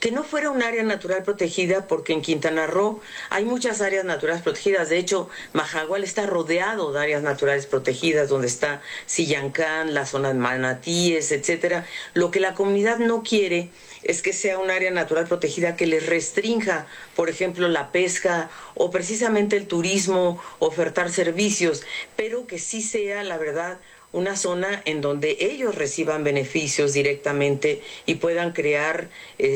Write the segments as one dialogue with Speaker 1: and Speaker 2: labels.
Speaker 1: que no fuera un área natural protegida, porque en Quintana Roo hay muchas áreas naturales protegidas. De hecho, Majagual está rodeado de áreas naturales protegidas, donde está Sillancán, la zona de Manatíes, etcétera. Lo que la comunidad no quiere es que sea un área natural protegida que les restrinja, por ejemplo, la pesca o precisamente el turismo, ofertar servicios, pero que sí sea, la verdad, una zona en donde ellos reciban beneficios directamente y puedan crear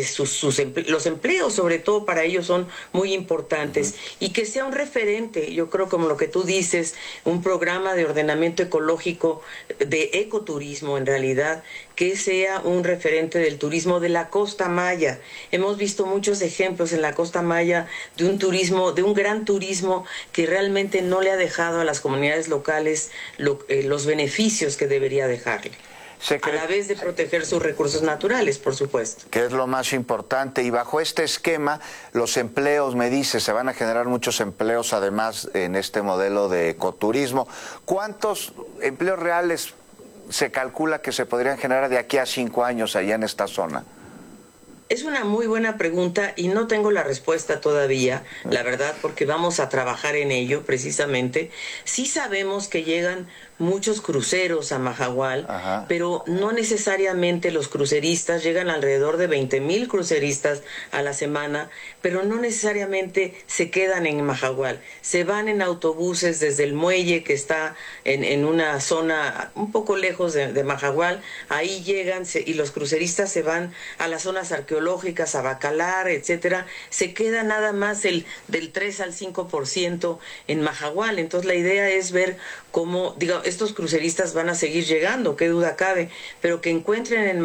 Speaker 1: los empleos, sobre todo para ellos son muy importantes, y que sea un referente, yo creo, como lo que tú dices, un programa de ordenamiento ecológico, de ecoturismo en realidad, que sea un referente del turismo de la Costa Maya. Hemos visto muchos ejemplos en la Costa Maya de un turismo, de un gran turismo que realmente no le ha dejado a las comunidades locales los beneficios que debería dejarle. A la vez de proteger sus recursos naturales, por supuesto.
Speaker 2: Que es lo más importante. Y bajo este esquema, los empleos, me dice, se van a generar muchos empleos, además, en este modelo de ecoturismo. ¿Cuántos empleos reales se calcula que se podrían generar de aquí a 5 años allá en esta zona?
Speaker 1: Es una muy buena pregunta y no tengo la respuesta todavía, la verdad, porque vamos a trabajar en ello precisamente. Sí sabemos que llegan muchos cruceros a Majagual, pero no necesariamente los cruceristas, llegan alrededor de 20,000 cruceristas a la semana, pero no necesariamente se quedan en Majagual, se van en autobuses desde el muelle que está en una zona un poco lejos de Majagual, ahí llegan y los cruceristas se van a las zonas arqueológicas, a Bacalar, etcétera, se queda nada más del 3 al 5% en Majagual. Entonces la idea es ver cómo, digamos, estos cruceristas van a seguir llegando, qué duda cabe, pero que encuentren en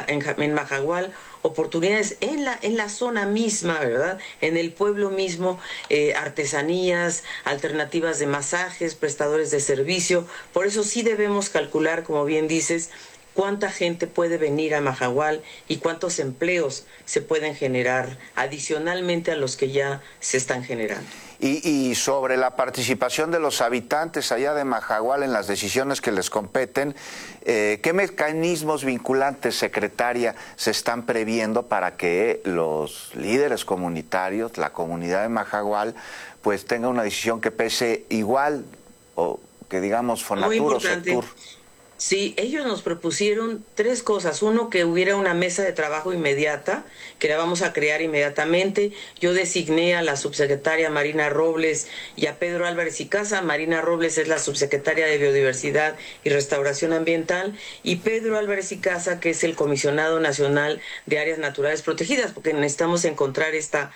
Speaker 1: Majagual oportunidades en la zona misma, ¿verdad? En el pueblo mismo, artesanías, alternativas de masajes, prestadores de servicio. Por eso sí debemos calcular, como bien dices, cuánta gente puede venir a Majagual y cuántos empleos se pueden generar adicionalmente a los que ya se están generando.
Speaker 2: Y sobre la participación de los habitantes allá de Majagual en las decisiones que les competen, ¿qué mecanismos vinculantes, secretaria, se están previendo para que los líderes comunitarios, la comunidad de Majagual, pues tenga una decisión que pese igual, o que digamos Fonatur o Sectur?
Speaker 1: Sí, ellos nos propusieron 3 cosas. Uno, que hubiera una mesa de trabajo inmediata, que la vamos a crear inmediatamente. Yo designé a la subsecretaria Marina Robles y a Pedro Álvarez y Casa. Marina Robles es la subsecretaria de Biodiversidad y Restauración Ambiental, y Pedro Álvarez y Casa, que es el comisionado nacional de áreas naturales protegidas, porque necesitamos encontrar esta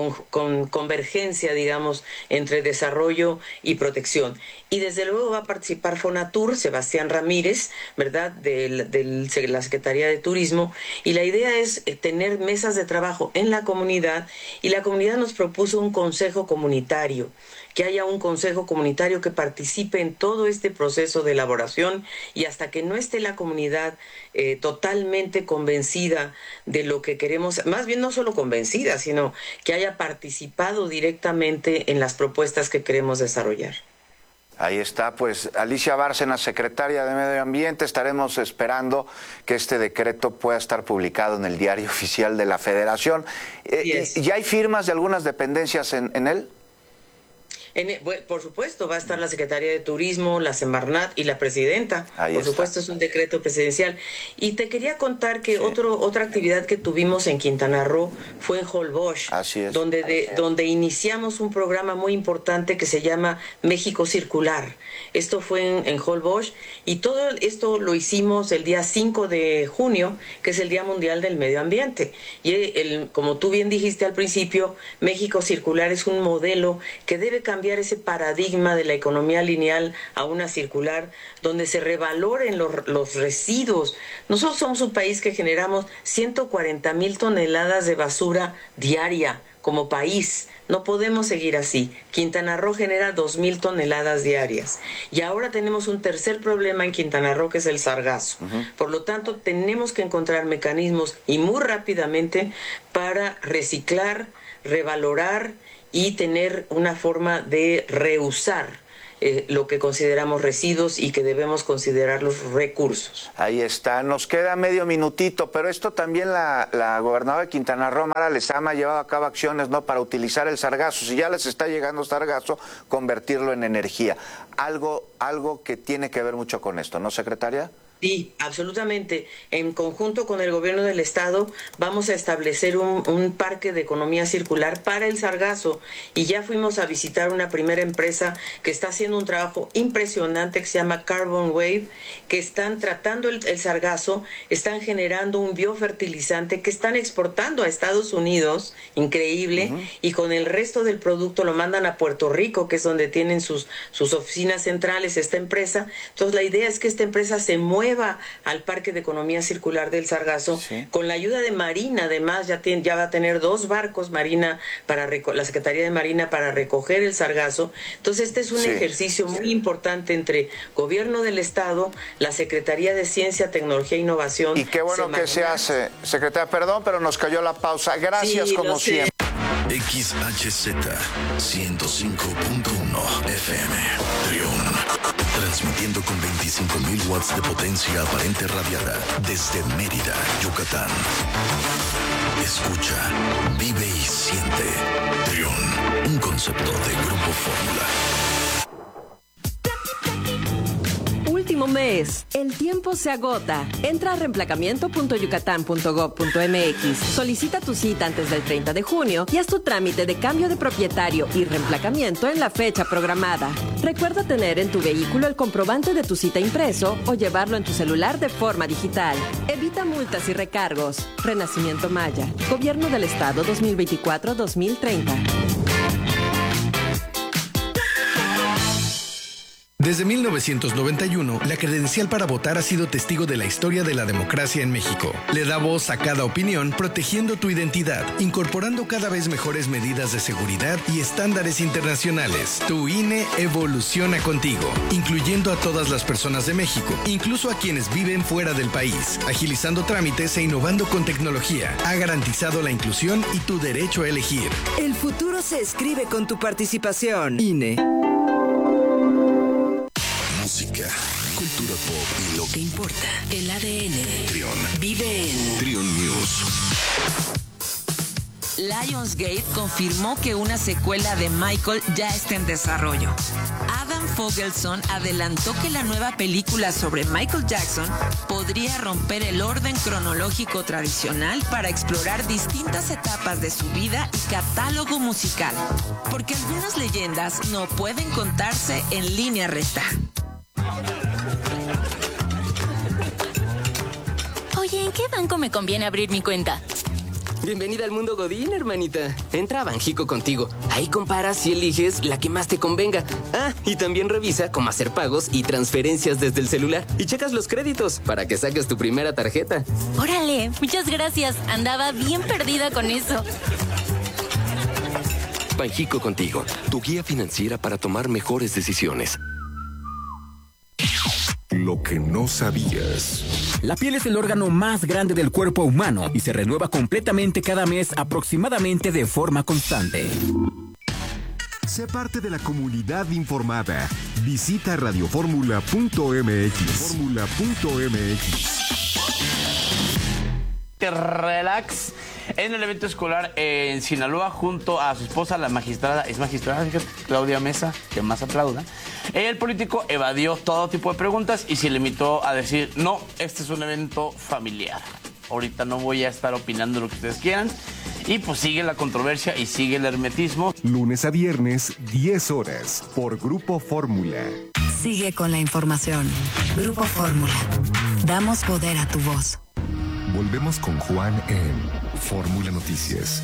Speaker 1: convergencia, digamos, entre desarrollo y protección. Y desde luego va a participar Fonatur, Sebastián Ramírez, ¿verdad?, de la Secretaría de Turismo, y la idea es tener mesas de trabajo en la comunidad, y la comunidad nos propuso un consejo comunitario, que haya un consejo comunitario que participe en todo este proceso de elaboración, y hasta que no esté la comunidad totalmente convencida de lo que queremos, más bien no solo convencida, sino que haya participado directamente en las propuestas que queremos desarrollar.
Speaker 2: Ahí está, pues Alicia Bárcena, secretaria de Medio Ambiente. Estaremos esperando que este decreto pueda estar publicado en el Diario Oficial de la Federación. ¿Ya hay firmas de algunas dependencias en él?
Speaker 1: Por supuesto, va a estar la Secretaría de Turismo, la Semarnat y la Presidenta. Por supuesto, es un decreto presidencial. Y te quería contar que otra actividad que tuvimos en Quintana Roo fue en Holbox, donde iniciamos un programa muy importante que se llama México Circular. Esto fue en Holbox, y todo esto lo hicimos el día 5 de junio, que es el Día Mundial del Medio Ambiente. Y como tú bien dijiste al principio, México Circular es un modelo que debe cambiar ese paradigma de la economía lineal a una circular, donde se revaloren los residuos. Nosotros somos un país que generamos 140,000 toneladas de basura diaria como país. No podemos seguir así. Quintana Roo genera 2,000 toneladas diarias. Y ahora tenemos un tercer problema en Quintana Roo, que es el sargazo. Por lo tanto, tenemos que encontrar mecanismos, y muy rápidamente, para reciclar, revalorar y tener una forma de reusar lo que consideramos residuos y que debemos considerar los recursos.
Speaker 2: Ahí está, nos queda medio minutito, pero esto también la gobernadora de Quintana Roo, Mara Lezama, ha llevado a cabo acciones, ¿no?, para utilizar el sargazo. Si ya les está llegando sargazo, convertirlo en energía. Algo que tiene que ver mucho con esto, ¿no, secretaria?
Speaker 1: Sí, absolutamente. En conjunto con el gobierno del estado vamos a establecer un parque de economía circular para el sargazo y ya fuimos a visitar una primera empresa que está haciendo un trabajo impresionante que se llama Carbon Wave, que están tratando el sargazo, están generando un biofertilizante que están exportando a Estados Unidos, increíble, y con el resto del producto lo mandan a Puerto Rico, que es donde tienen sus oficinas centrales esta empresa. Entonces la idea es que esta empresa se mueva al Parque de Economía Circular del Sargazo, sí, con la ayuda de Marina. Además ya va a tener 2 barcos Marina la Secretaría de Marina para recoger el sargazo. Entonces este es un ejercicio muy importante entre Gobierno del Estado, la Secretaría de Ciencia, Tecnología e Innovación.
Speaker 2: Y qué bueno que se hace, secretaria, perdón, pero nos cayó la pausa. Gracias, sí, como siempre.
Speaker 3: XHZ 105.1 FM, Trión. Transmitiendo con 25.000 watts de potencia aparente radiada desde Mérida, Yucatán. Escucha, vive y siente. Trión, un concepto de Grupo Fórmula.
Speaker 4: Último mes. El tiempo se agota. Entra a reemplacamiento.yucatán.gov.mx. Solicita tu cita antes del 30 de junio y haz tu trámite de cambio de propietario y reemplacamiento en la fecha programada. Recuerda tener en tu vehículo el comprobante de tu cita impreso o llevarlo en tu celular de forma digital. Evita multas y recargos. Renacimiento Maya. Gobierno del Estado 2024-2030.
Speaker 5: Desde 1991, la credencial para votar ha sido testigo de la historia de la democracia en México. Le da voz a cada opinión, protegiendo tu identidad, incorporando cada vez mejores medidas de seguridad y estándares internacionales. Tu INE evoluciona contigo, incluyendo a todas las personas de México, incluso a quienes viven fuera del país, agilizando trámites e innovando con tecnología. Ha garantizado la inclusión y tu derecho a elegir.
Speaker 6: El futuro se escribe con tu participación. INE.
Speaker 3: Música, cultura pop y lo que importa.
Speaker 6: El ADN.
Speaker 3: Trión.
Speaker 6: Vive en
Speaker 3: Trión News.
Speaker 7: Lionsgate confirmó que una secuela de Michael ya está en desarrollo. Adam Fogelson adelantó que la nueva película sobre Michael Jackson podría romper el orden cronológico tradicional para explorar distintas etapas de su vida y catálogo musical, porque algunas leyendas no pueden contarse en línea recta.
Speaker 8: Oye, ¿en qué banco me conviene abrir mi cuenta?
Speaker 9: Bienvenida al mundo Godín, hermanita. Entra a Banjico contigo. Ahí comparas y eliges la que más te convenga. Ah, y también revisa cómo hacer pagos y transferencias desde el celular. Y checas los créditos para que saques tu primera tarjeta.
Speaker 8: Órale, muchas gracias. Andaba bien perdida con eso.
Speaker 10: Banjico contigo, tu guía financiera para tomar mejores decisiones.
Speaker 11: Lo que no sabías.
Speaker 12: La piel es el órgano más grande del cuerpo humano y se renueva completamente cada mes, aproximadamente de forma constante.
Speaker 11: Sé parte de la comunidad informada. Visita radioformula.mx.
Speaker 13: Relax en el evento escolar en Sinaloa junto a su esposa, la magistrada, fíjate, Claudia Mesa, que más aplauda. El político evadió todo tipo de preguntas y se limitó a decir, no, este es un evento familiar. Ahorita no voy a estar opinando lo que ustedes quieran. Y pues sigue la controversia y sigue el hermetismo.
Speaker 11: Lunes a viernes, 10 horas, por Grupo Fórmula.
Speaker 14: Sigue con la información. Grupo Fórmula. Damos poder a tu voz.
Speaker 11: Volvemos con Juan en Fórmula Noticias.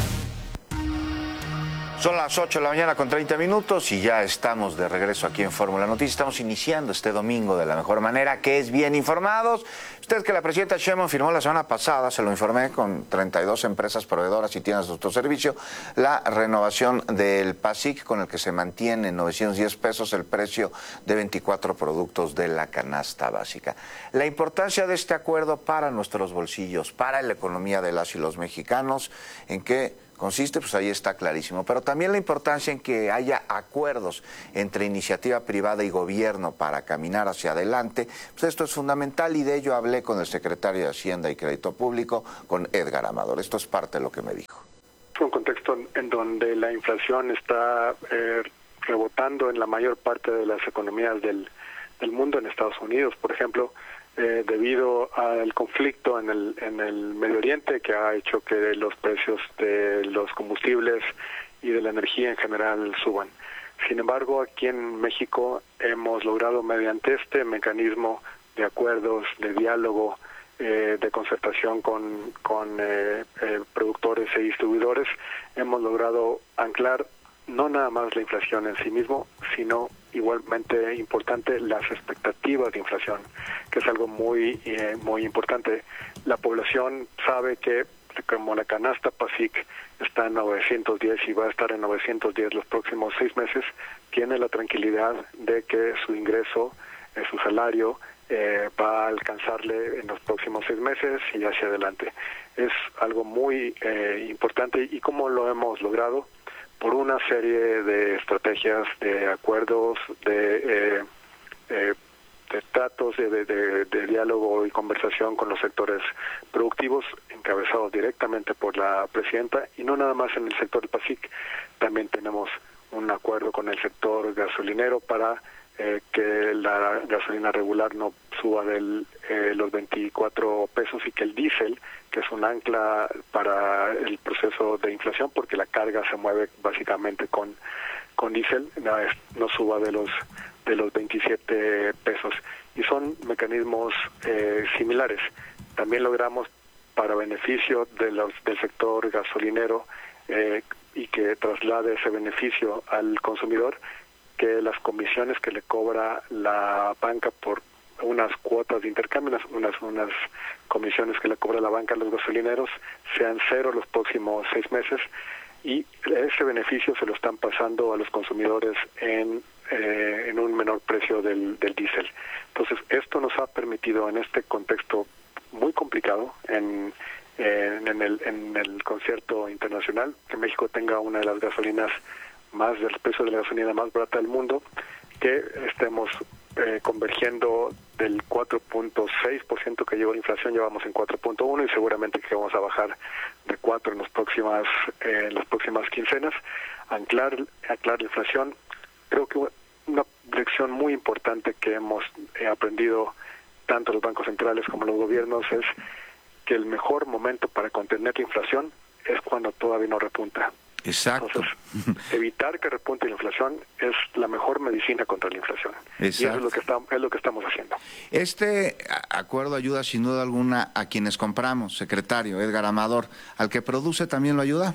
Speaker 2: Son las 8 de la mañana con 30 minutos y ya estamos de regreso aquí en Fórmula Noticias. Estamos iniciando este domingo de la mejor manera, que es bien informados. Usted que la presidenta Sheinbaum firmó la semana pasada, se lo informé, con 32 empresas proveedoras y tiendas de autoservicio, la renovación del PASIC, con el que se mantiene en 910 pesos el precio de 24 productos de la canasta básica. La importancia de este acuerdo para nuestros bolsillos, para la economía de las y los mexicanos, en que consiste, pues ahí está clarísimo. Pero también la importancia en que haya acuerdos entre iniciativa privada y gobierno para caminar hacia adelante, pues esto es fundamental y de ello hablé con el secretario de Hacienda y Crédito Público, con Edgar Amador. Esto es parte de lo que me dijo.
Speaker 15: Es un contexto en donde la inflación está rebotando en la mayor parte de las economías del mundo. En Estados Unidos, por ejemplo, debido al conflicto en el Medio Oriente, que ha hecho que los precios de los combustibles y de la energía en general suban. Sin embargo, aquí en México hemos logrado, mediante este mecanismo de acuerdos, de diálogo, de concertación con productores y distribuidores, hemos logrado anclar no nada más la inflación en sí mismo, sino igualmente importante las expectativas de inflación, que es algo muy importante. La población sabe que como la canasta PASIC está en 910 y va a estar en 910 los próximos 6 meses, tiene la tranquilidad de que su ingreso, su salario, va a alcanzarle en los próximos 6 meses y hacia adelante. Es algo muy importante. ¿Y cómo lo hemos logrado? Por una serie de estrategias, de acuerdos, de tratos, de diálogo y conversación con los sectores productivos, encabezados directamente por la presidenta, y no nada más en el sector del PASIC. También tenemos un acuerdo con el sector gasolinero para que la gasolina regular no suba los 24 pesos y que el diésel, que es un ancla para el proceso de inflación, porque la carga se mueve básicamente con diésel, no suba de los 27 pesos. Y son mecanismos similares. También logramos, para beneficio del sector gasolinero, y que traslade ese beneficio al consumidor, que las comisiones que le cobra la banca por unas cuotas de intercambio, unas comisiones que le cobra la banca a los gasolineros, sean 0 los próximos 6 meses, y ese beneficio se lo están pasando a los consumidores en un menor precio del diésel. Entonces, esto nos ha permitido, en este contexto muy complicado, en el concierto internacional, que México tenga una de las gasolinas del precio de la gasolina más barata del mundo, que estemos convergiendo del 4.6% que llegó la inflación, llevamos en 4.1 y seguramente que vamos a bajar de 4 en las próximas quincenas. Anclar la inflación, creo que una lección muy importante que hemos aprendido tanto los bancos centrales como los gobiernos es que el mejor momento para contener la inflación es cuando todavía no repunta.
Speaker 2: Exacto.
Speaker 15: Entonces, evitar que repunte la inflación es la mejor medicina contra la inflación.
Speaker 2: Exacto.
Speaker 15: Y eso es lo que estamos haciendo.
Speaker 2: Este acuerdo ayuda sin duda alguna a quienes compramos, secretario Edgar Amador. ¿Al que produce también lo ayuda?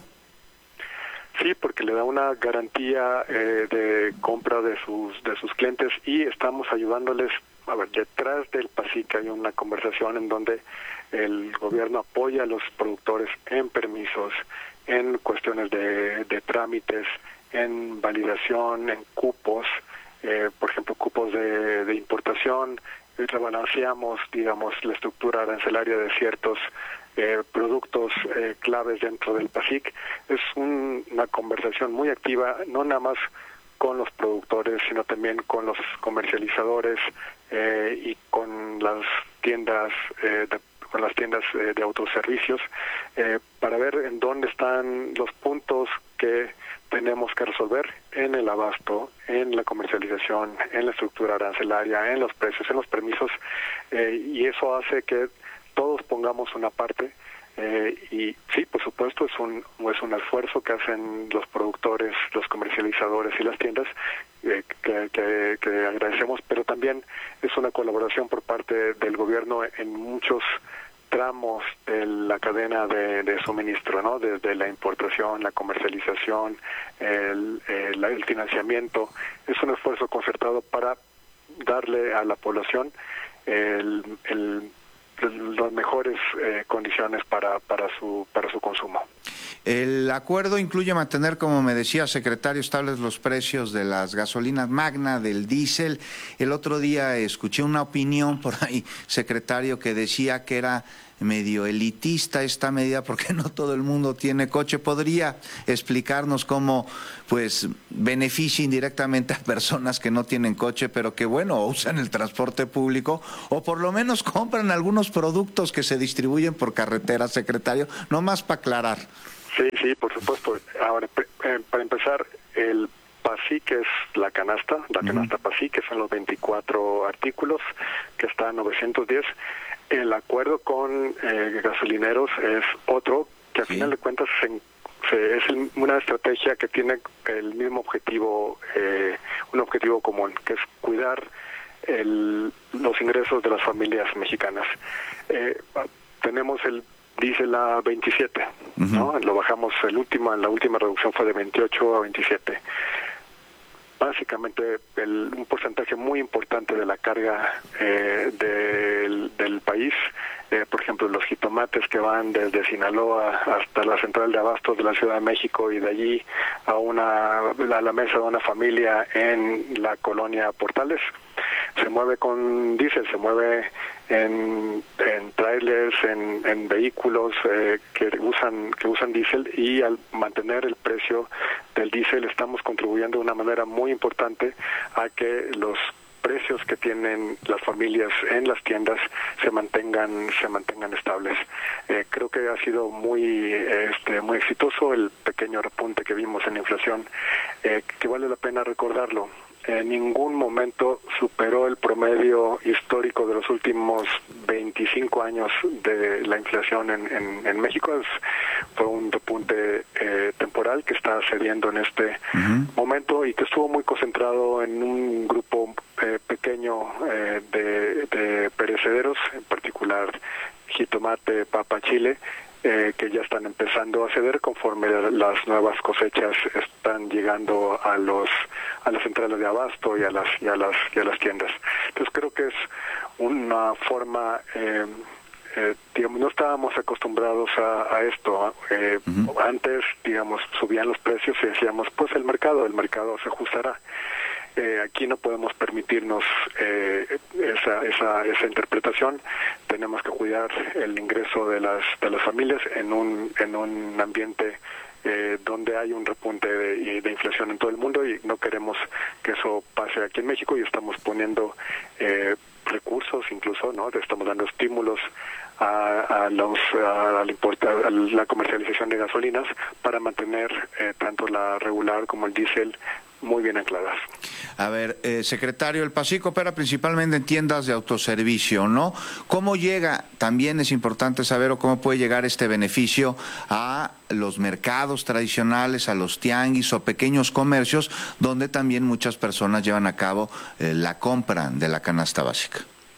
Speaker 15: Sí, porque le da una garantía de compra de sus clientes, y estamos ayudándoles. A ver, detrás del PASIC hay una conversación en donde el gobierno apoya a los productores en permisos, en cuestiones de trámites, en validación, en cupos, por ejemplo, cupos de importación. Rebalanceamos, digamos, la estructura arancelaria de ciertos productos claves dentro del PASIC. Es una conversación muy activa, no nada más con los productores, sino también con los comercializadores y con las tiendas de autoservicios, para ver en dónde están los puntos que tenemos que resolver en el abasto, en la comercialización, en la estructura arancelaria, en los precios, en los permisos, y eso hace que todos pongamos una parte. Y sí, por supuesto, es un esfuerzo que hacen los productores, los comercializadores y las tiendas, que agradecemos, pero también es una colaboración por parte del gobierno en muchos tramos de la cadena de suministro, ¿no? Desde la importación, la comercialización, el financiamiento. Es un esfuerzo concertado para darle a la población las mejores condiciones para su consumo.
Speaker 2: El acuerdo incluye mantener, como me decía, secretario, estables los precios de las gasolinas Magna, del diésel. El otro día escuché una opinión por ahí, secretario, que decía que era medio elitista esta medida porque no todo el mundo tiene coche. ¿Podría explicarnos cómo pues beneficia indirectamente a personas que no tienen coche, pero que bueno, usan el transporte público o por lo menos compran algunos productos que se distribuyen por carretera, secretario? Nomás para aclarar.
Speaker 15: Sí, por supuesto. Ahora, para empezar, el PASIC, que es la canasta PASIC, que son los 24 artículos, que está a 910. El acuerdo con gasolineros es otro, que a final de cuentas es una estrategia que tiene el mismo objetivo, un objetivo común, que es cuidar los ingresos de las familias mexicanas. Tenemos el diésel a 27, ¿no? Lo bajamos, la última reducción fue de 28 a 27. Básicamente un porcentaje muy importante de la carga del país, por ejemplo los jitomates que van desde Sinaloa hasta la central de abastos de la Ciudad de México y de allí a la mesa de una familia en la colonia Portales, se mueve con diésel, se mueve en trailers, en vehículos que usan diésel, y al mantener el precio del diésel estamos contribuyendo de una manera muy importante a que los precios que tienen las familias en las tiendas se mantengan estables. Creo que ha sido muy exitoso el pequeño repunte que vimos en la inflación, que vale la pena recordarlo. En ningún momento superó el promedio histórico de los últimos 25 años de la inflación en México. Fue un repunte temporal que está cediendo en este momento y que estuvo muy concentrado en un grupo pequeño de perecederos, en particular jitomate, papa, chile, que ya están empezando a ceder conforme las nuevas cosechas están llegando a las centrales de abasto y a las tiendas. Entonces creo que es una forma, digamos, no estábamos acostumbrados a esto. Antes, digamos, subían los precios y decíamos, pues el mercado se ajustará. Aquí no podemos permitirnos esa interpretación. Tenemos que cuidar el ingreso de las familias en un ambiente donde hay un repunte de inflación en todo el mundo, y no queremos que eso pase aquí en México, y estamos poniendo recursos, incluso, ¿no? Estamos dando estímulos a la comercialización de gasolinas para mantener tanto la regular como el diésel muy bien ancladas.
Speaker 2: A ver, secretario, el PASIC opera principalmente en tiendas de autoservicio, ¿no? ¿Cómo llega? También es importante saber, o cómo puede llegar este beneficio a los mercados tradicionales, a los tianguis o pequeños comercios, donde también muchas personas llevan a cabo la compra de la canasta básica.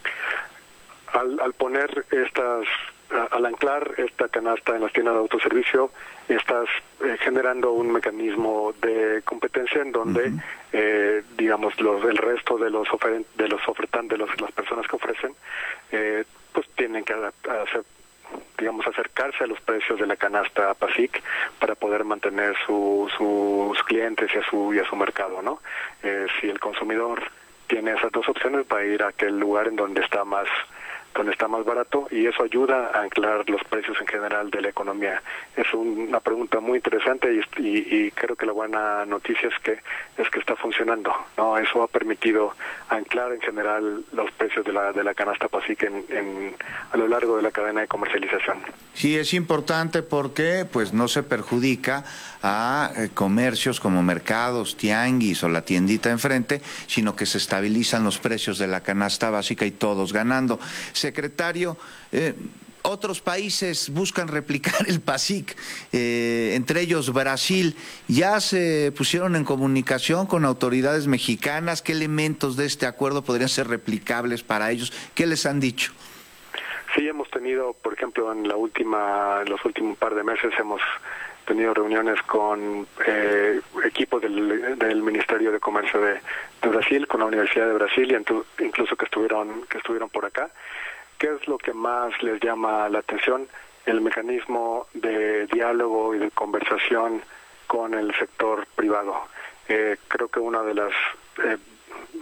Speaker 15: Al anclar esta canasta en las tiendas de autoservicio, estás generando un mecanismo de competencia en donde, digamos, el resto de los ofertantes, las personas que ofrecen, pues tienen que acercarse a los precios de la canasta PASIC para poder mantener sus clientes y a su mercado, ¿no? Si el consumidor tiene esas dos opciones, va a ir a aquel lugar en donde está más barato, y eso ayuda a anclar los precios en general de la economía. Es una pregunta muy interesante y creo que la buena noticia es que está funcionando, ¿no? Eso ha permitido anclar en general los precios de la canasta PASIC a lo largo de la cadena de comercialización.
Speaker 2: Sí, es importante porque pues no se perjudica a comercios como mercados, tianguis o la tiendita enfrente, sino que se estabilizan los precios de la canasta básica y todos ganando. Secretario, otros países buscan replicar el PASIC, entre ellos Brasil. ¿Ya se pusieron en comunicación con autoridades mexicanas? ¿Qué elementos de este acuerdo podrían ser replicables para ellos? ¿Qué les han dicho?
Speaker 15: Sí, hemos tenido, por ejemplo, en los últimos par de meses hemos tenido reuniones con equipos del Ministerio de Comercio de Brasil, con la Universidad de Brasil, y incluso que estuvieron por acá. ¿Qué es lo que más les llama la atención? El mecanismo de diálogo y de conversación con el sector privado. Creo que una de las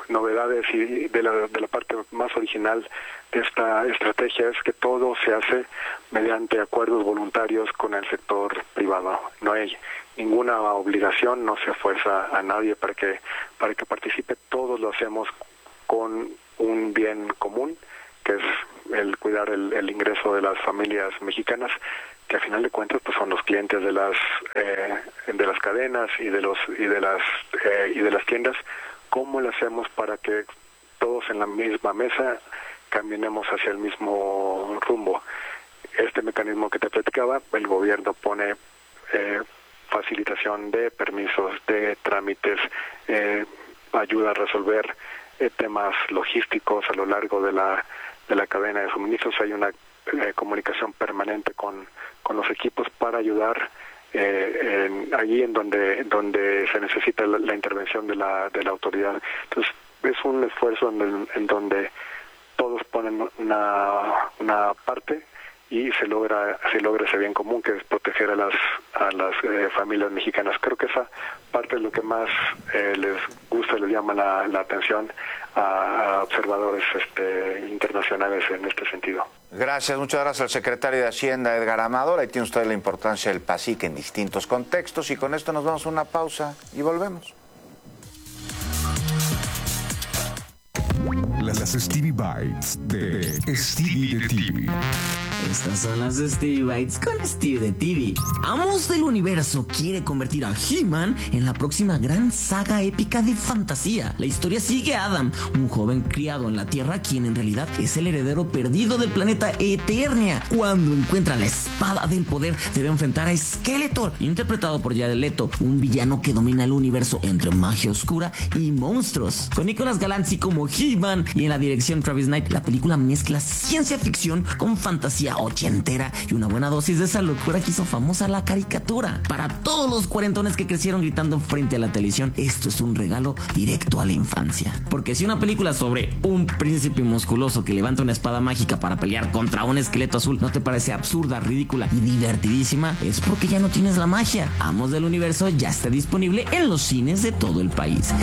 Speaker 15: novedades y de la parte más original de esta estrategia es que todo se hace mediante acuerdos voluntarios con el sector privado. No hay ninguna obligación, no se fuerza a nadie para que participe. Todos lo hacemos con un bien común, que es el cuidar el ingreso de las familias mexicanas, que a final de cuentas pues son los clientes de las cadenas y de las tiendas. ¿Cómo lo hacemos para que todos en la misma mesa caminemos hacia el mismo rumbo? Este mecanismo que te platicaba, el gobierno pone facilitación de permisos, de trámites, ayuda a resolver temas logísticos a lo largo de la cadena de suministros. Hay una comunicación permanente con los equipos para ayudar allí en donde se necesita la intervención de la autoridad. Entonces es un esfuerzo en donde todos ponen una parte y se logra ese bien común, que es proteger a las familias mexicanas. Creo que esa parte es lo que más les gusta, les llama la atención a observadores internacionales en este sentido.
Speaker 2: Gracias, muchas gracias al secretario de Hacienda, Edgar Amador. Ahí tiene usted la importancia del PASIC en distintos contextos, y con esto nos vamos a una pausa y volvemos.
Speaker 11: Las Stevie Bites de Stevie de TV.
Speaker 16: Estas son las Stevie Bites con Stevie de TV. Amos del Universo quiere convertir a He-Man en la próxima gran saga épica de fantasía. La historia sigue a Adam, un joven criado en la Tierra, quien en realidad es el heredero perdido del planeta Eternia. Cuando encuentra la espada del poder, debe enfrentar a Skeletor, interpretado por Jared Leto, un villano que domina el universo entre magia oscura y monstruos. Con Nicolas Galanzi como He-Man y en la dirección Travis Knight, la película mezcla ciencia ficción con fantasía ochentera y una buena dosis de esa locura que hizo famosa la caricatura. Para todos los cuarentones que crecieron gritando frente a la televisión, esto es un regalo directo a la infancia. Porque si una película sobre un príncipe musculoso que levanta una espada mágica para pelear contra un esqueleto azul no te parece absurda, ridícula y divertidísima, es porque ya no tienes la magia. Amos del Universo ya está disponible en los cines de todo el país.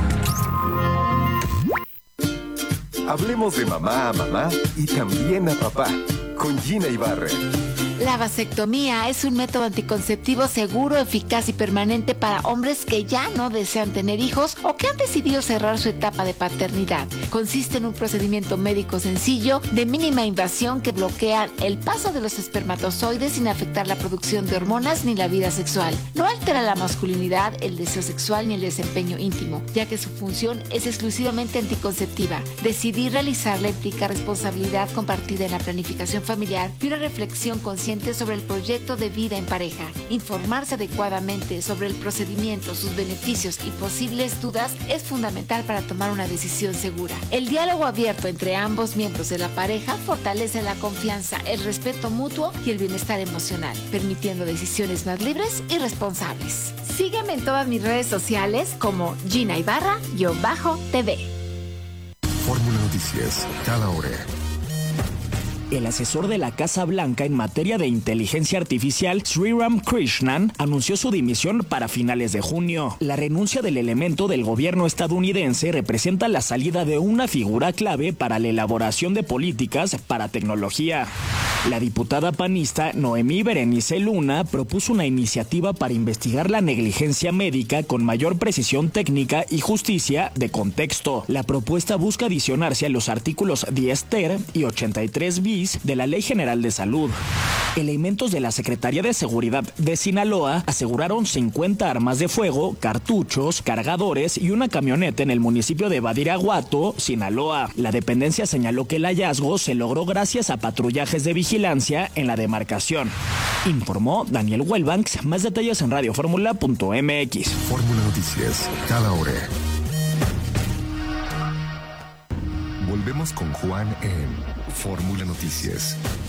Speaker 17: Hablemos de mamá a mamá y también a papá, con Gina Ibarra.
Speaker 18: La vasectomía es un método anticonceptivo seguro, eficaz y permanente para hombres que ya no desean tener hijos o que han decidido cerrar su etapa de paternidad. Consiste en un procedimiento médico sencillo, de mínima invasión, que bloquea el paso de los espermatozoides sin afectar la producción de hormonas ni la vida sexual. No altera la masculinidad, el deseo sexual ni el desempeño íntimo, ya que su función es exclusivamente anticonceptiva. Decidir realizarla implica responsabilidad compartida en la planificación familiar y una reflexión consciente sobre el proyecto de vida en pareja. Informarse adecuadamente sobre el procedimiento, sus beneficios y posibles dudas es fundamental para tomar una decisión segura. El diálogo abierto entre ambos miembros de la pareja fortalece la confianza, el respeto mutuo y el bienestar emocional, permitiendo decisiones más libres y responsables. Sígueme en todas mis redes sociales como Gina Ibarra-TV.
Speaker 11: Fórmula Noticias, cada hora.
Speaker 12: El asesor de la Casa Blanca en materia de inteligencia artificial, Sriram Krishnan, anunció su dimisión para finales de junio. La renuncia del elemento del gobierno estadounidense representa la salida de una figura clave para la elaboración de políticas para tecnología. La diputada panista Noemí Berenice Luna propuso una iniciativa para investigar la negligencia médica con mayor precisión técnica y justicia de contexto. La propuesta busca adicionarse a los artículos 10 ter y 83 bis de la Ley General de Salud. Elementos de la Secretaría de Seguridad de Sinaloa aseguraron 50 armas de fuego, cartuchos, cargadores y una camioneta en el municipio de Badiraguato, Sinaloa. La dependencia señaló que el hallazgo se logró gracias a patrullajes de vigilancia en la demarcación. Informó Daniel Wellbanks. Más detalles en radioformula.mx.
Speaker 11: Fórmula Noticias, cada hora. Volvemos con Juan en Fórmula Noticias.